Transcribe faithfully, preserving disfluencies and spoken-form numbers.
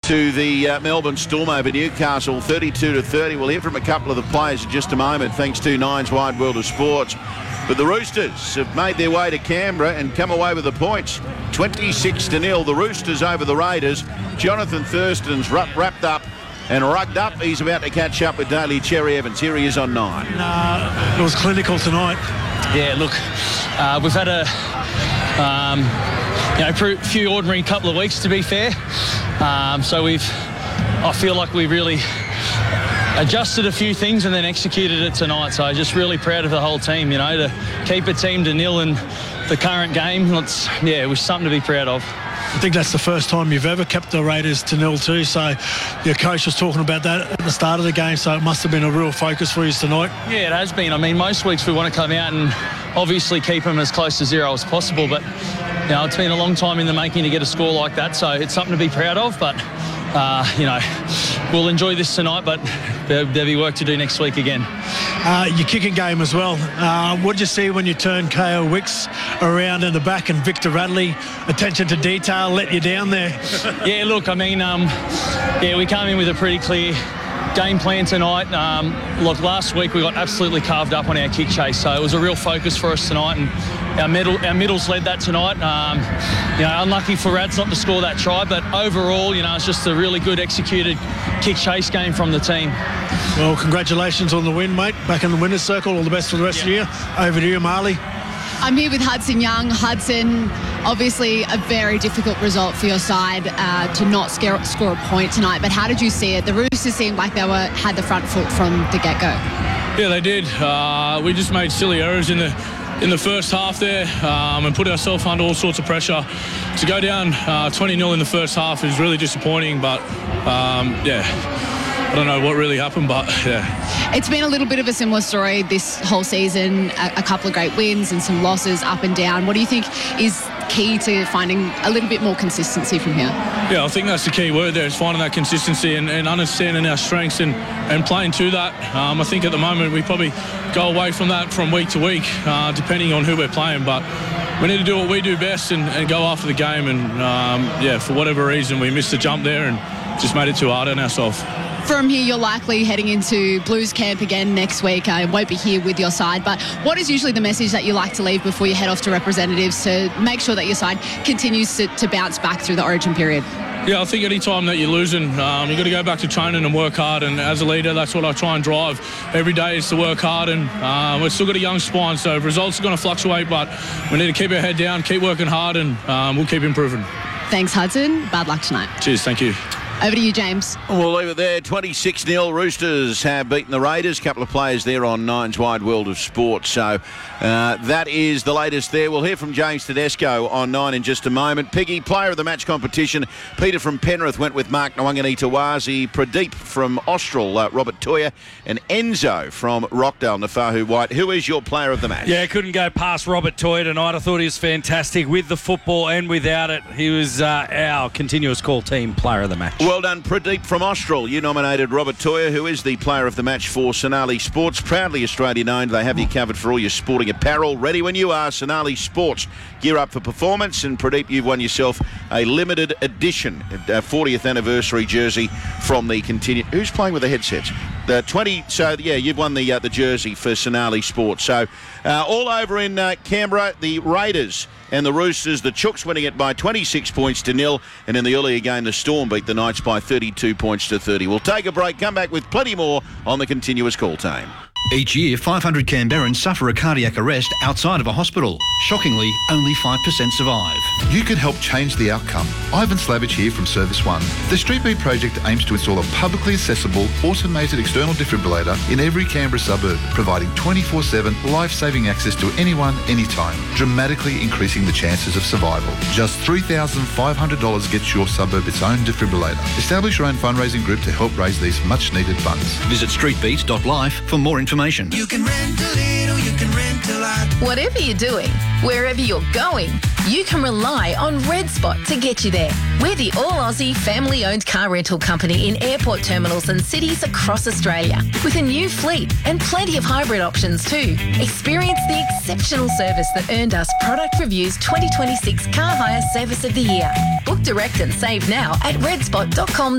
to the uh, Melbourne Storm over Newcastle, thirty-two to thirty. We'll hear from a couple of the players in just a moment, thanks to Nine's Wide World of Sports. But the Roosters have made their way to Canberra and come away with the points, twenty-six to nil. The Roosters over the Raiders. Jonathan Thurston's wrapped up and rugged up. He's about to catch up with Daly Cherry Evans. Here he is on Nine. Uh, it was clinical tonight. Yeah, look, uh, we've had a um, you know, few ordinary couple of weeks, to be fair. Um, so we've, I feel like we really adjusted a few things and then executed it tonight. So just really proud of the whole team, you know, to keep a team to nil in the current game. It's, yeah, it was something to be proud of. I think that's the first time you've ever kept the Raiders to nil too. So your coach was talking about that at the start of the game. So it must have been a real focus for you tonight. Yeah, it has been. I mean, most weeks we want to come out and obviously keep them as close to zero as possible. But, you know, it's been a long time in the making to get a score like that. So it's something to be proud of. But, uh, you know, we'll enjoy this tonight. But there, there'll be work to do next week again. Uh, your kicking game as well. Uh, what did you see when you turned K O Wicks around in the back and Victor Radley, attention to detail, let you down there? Yeah, look, I mean, um, yeah, we came in with a pretty clear game plan tonight. Um, look, last week we got absolutely carved up on our kick chase, so it was a real focus for us tonight, and our middle, our middles led that tonight. Um, you know, unlucky for Rads not to score that try, but overall, you know, it's just a really good executed kick chase game from the team. Well, congratulations on the win, mate. Back in the winner's circle. All the best for the rest yeah. of the year. Over to you, Marley. I'm here with Hudson Young. Hudson, obviously a very difficult result for your side uh, to not scare, score a point tonight, but how did you see it? The Roosters seemed like they were had the front foot from the get-go. Yeah, they did. Uh, we just made silly errors in the in the first half there um, and put ourselves under all sorts of pressure. To go down uh, twenty nil in the first half is really disappointing, but um, yeah, I don't know what really happened, but yeah. It's been a little bit of a similar story this whole season, a, a couple of great wins and some losses up and down. What do you think is key to finding a little bit more consistency from here? Yeah, I think that's the key word there, is finding that consistency and, and understanding our strengths and, and playing to that. Um, I think at the moment we probably go away from that from week to week, uh, depending on who we're playing, but we need to do what we do best and, and go after the game, and um, yeah, for whatever reason we missed the jump there and just made it too hard on ourselves. From here, you're likely heading into Blues camp again next week. I won't be here with your side, but what is usually the message that you like to leave before you head off to representatives to make sure that your side continues to, to bounce back through the Origin period? Yeah, I think any time that you're losing, um, you've got to go back to training and work hard, and as a leader, that's what I try and drive every day, is to work hard, and uh, we've still got a young spine, so results are going to fluctuate, but we need to keep our head down, keep working hard, and um, we'll keep improving. Thanks, Hudson. Bad luck tonight. Cheers, thank you. Over to you, James. We'll leave it there. twenty-six nil. Roosters have beaten the Raiders. A couple of players there on Nine's Wide World of Sport. So uh, that is the latest there. We'll hear from James Tedesco on Nine in just a moment. Piggy, player of the match competition. Peter from Penrith went with Mark Nwanganitawazi. Pradeep from Austral, uh, Robert Toya. And Enzo from Rockdale, Nafahu White. Who is your player of the match? Yeah, couldn't go past Robert Toya tonight. I thought he was fantastic with the football and without it. He was uh, our continuous call team player of the match. Well done, Pradeep from Austral. You nominated Robert Toya, who is the player of the match for Sonali Sports. Proudly Australian-owned. They have you covered for all your sporting apparel. Ready when you are. Sonali Sports. Gear up for performance. And Pradeep, you've won yourself a limited edition uh, fortieth anniversary jersey from the continue. Who's playing with the headsets? The twenty. So yeah, you've won the uh, the jersey for Sonali Sports. So uh, all over in uh, Canberra, the Raiders and the Roosters, the Chooks winning it by twenty-six points to nil, and in the earlier game the Storm beat the Knights by thirty-two points to thirty. We'll take a break, come back with plenty more on the continuous call team. Each year, five hundred Canberrans suffer a cardiac arrest outside of a hospital. Shockingly, only five percent survive. You can help change the outcome. Ivan Slavich here from Service One. The Street Beat project aims to install a publicly accessible, automated external defibrillator in every Canberra suburb, providing twenty-four seven life-saving access to anyone, anytime, dramatically increasing the chances of survival. Just three thousand five hundred dollars gets your suburb its own defibrillator. Establish your own fundraising group to help raise these much-needed funds. Visit streetbeat dot life for more information. You can rent a little, you can rent a lot. Whatever you're doing, wherever you're going, you can rely on Red Spot to get you there. We're the all-Aussie family-owned car rental company in airport terminals and cities across Australia, with a new fleet and plenty of hybrid options too. Experience the exceptional service that earned us Product Review's twenty twenty-six Car Hire Service of the Year. Book direct and save now at red spot dot com.